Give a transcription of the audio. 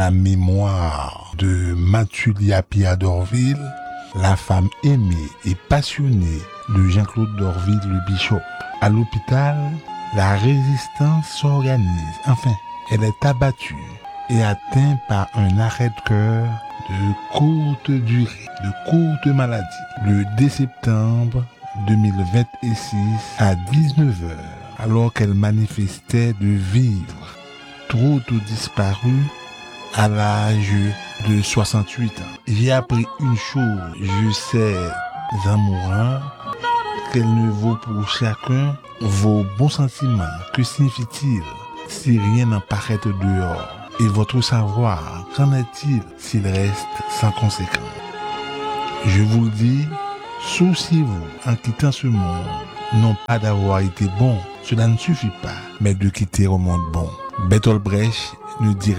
La mémoire de Mathulia Pia d'Orville, la femme aimée et passionnée de Jean-Claude d'Orville le Bishop. À l'hôpital, la résistance s'organise. Enfin, elle est abattue et atteinte par un arrêt de cœur de courte durée, de courte maladie. Le 2 septembre 2026 à 19h, alors qu'elle manifestait de vivre, trop tôt disparue à l'âge de 68 ans. J'ai appris une chose, je sais, amoureux, qu'elle ne vaut pour chacun vos bons sentiments. Que signifie-t-il si rien n'en paraît dehors? Et votre savoir, qu'en est-il s'il reste sans conséquence? Je vous le dis, souciez-vous en quittant ce monde, non pas d'avoir été bon, cela ne suffit pas, mais de quitter un monde bon. Bertolt Brecht nous dirait